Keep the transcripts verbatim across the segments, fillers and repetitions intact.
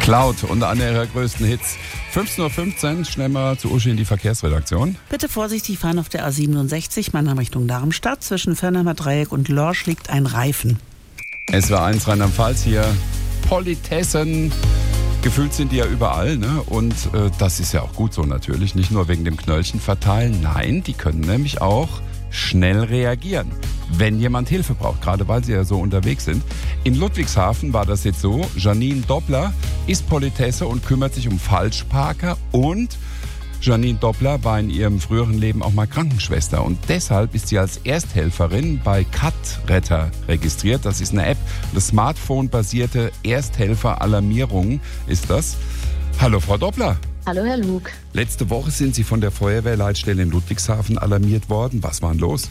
Cloud und einer ihrer größten Hits. fünfzehn Uhr fünfzehn, schnell mal zu Uschi in die Verkehrsredaktion. Bitte vorsichtig fahren auf der A siebenundsechzig, Mannheim Richtung Darmstadt. Zwischen Fernheimer Dreieck und Lorsch liegt ein Reifen. S W eins Rheinland-Pfalz hier. Politessen. Gefühlt sind die ja überall, ne? Und äh, das ist ja auch gut so natürlich. Nicht nur wegen dem Knöllchen verteilen. Nein, die können nämlich auch schnell reagieren, wenn jemand Hilfe braucht, gerade weil sie ja so unterwegs sind. In Ludwigshafen war das jetzt so, Janine Doppler ist Politesse und kümmert sich um Falschparker, und Janine Doppler war in ihrem früheren Leben auch mal Krankenschwester und deshalb ist sie als Ersthelferin bei Cut-Retter registriert. Das ist eine App, eine Smartphone-basierte Ersthelfer-Alarmierung ist das. Hallo Frau Doppler. Hallo Herr Luke. Letzte Woche sind Sie von der Feuerwehrleitstelle in Ludwigshafen alarmiert worden. Was war denn los?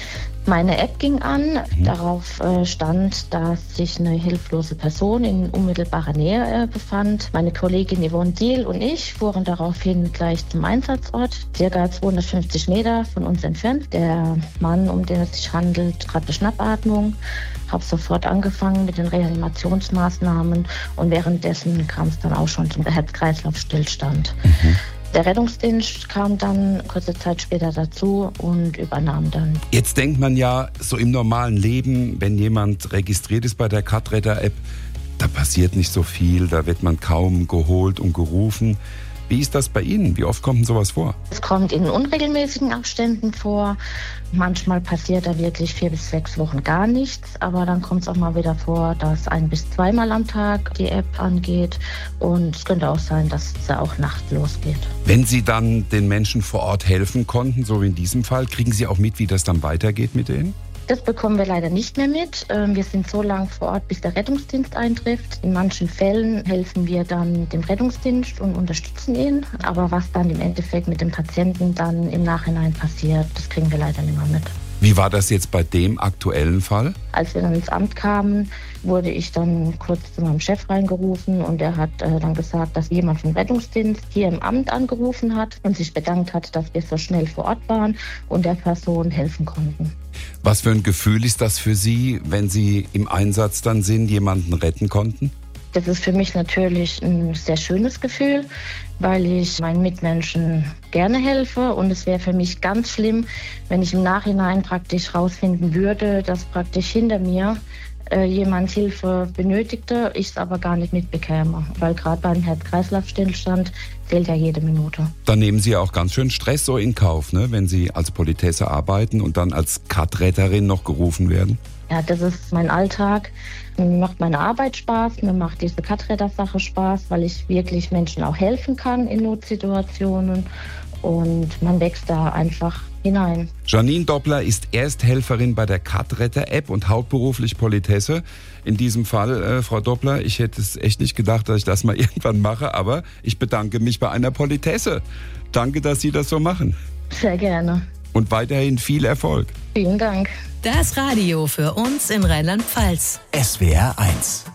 Meine App ging an. Mhm. Darauf äh, stand, dass sich eine hilflose Person in unmittelbarer Nähe äh, befand. Meine Kollegin Yvonne Diel und ich fuhren daraufhin gleich zum Einsatzort, circa zweihundertfünfzig Meter von uns entfernt. Der Mann, um den es sich handelt, hatte Schnappatmung. Habe sofort angefangen mit den Reanimationsmaßnahmen und währenddessen kam es dann auch schon zum Herz-Kreislauf-Stillstand. Mhm. Der Rettungsdienst kam dann kurze Zeit später dazu und übernahm dann. Jetzt denkt man ja, so im normalen Leben, wenn jemand registriert ist bei der Cut-Retter-App, da passiert nicht so viel, da wird man kaum geholt und gerufen. Wie ist das bei Ihnen? Wie oft kommt denn sowas vor? Es kommt in unregelmäßigen Abständen vor. Manchmal passiert da wirklich vier bis sechs Wochen gar nichts. Aber dann kommt es auch mal wieder vor, dass ein- bis zweimal am Tag die App angeht. Und es könnte auch sein, dass es auch nachts losgeht. Wenn Sie dann den Menschen vor Ort helfen konnten, so wie in diesem Fall, kriegen Sie auch mit, wie das dann weitergeht mit denen? Das bekommen wir leider nicht mehr mit. Wir sind so lange vor Ort, bis der Rettungsdienst eintrifft. In manchen Fällen helfen wir dann dem Rettungsdienst und unterstützen ihn. Aber was dann im Endeffekt mit dem Patienten dann im Nachhinein passiert, das kriegen wir leider nicht mehr mit. Wie war das jetzt bei dem aktuellen Fall? Als wir dann ins Amt kamen, wurde ich dann kurz zu meinem Chef reingerufen und er hat äh, dann gesagt, dass jemand vom Rettungsdienst hier im Amt angerufen hat und sich bedankt hat, dass wir so schnell vor Ort waren und der Person helfen konnten. Was für ein Gefühl ist das für Sie, wenn Sie im Einsatz dann sind, jemanden retten konnten? Das ist für mich natürlich ein sehr schönes Gefühl, weil ich meinen Mitmenschen gerne helfe und es wäre für mich ganz schlimm, wenn ich im Nachhinein praktisch rausfinden würde, dass praktisch hinter mir äh, jemand Hilfe benötigte, ich es aber gar nicht mitbekäme, weil gerade beim Herz-Kreislauf-Stillstand zählt ja jede Minute. Dann nehmen Sie ja auch ganz schön Stress so in Kauf, ne? Wenn Sie als Politesse arbeiten und dann als Cut-Retterin noch gerufen werden. Ja, das ist mein Alltag. Mir macht meine Arbeit Spaß, mir macht diese Cut-Retter-Sache Spaß, weil ich wirklich Menschen auch helfen kann in Notsituationen und man wächst da einfach hinein. Janine Doppler ist Ersthelferin bei der Cut-Retter-App und hauptberuflich Politesse. In diesem Fall, äh, Frau Doppler, ich hätte es echt nicht gedacht, dass ich das mal irgendwann mache, aber ich bedanke mich bei einer Politesse. Danke, dass Sie das so machen. Sehr gerne. Und weiterhin viel Erfolg. Vielen Dank. Das Radio für uns in Rheinland-Pfalz. S W R eins.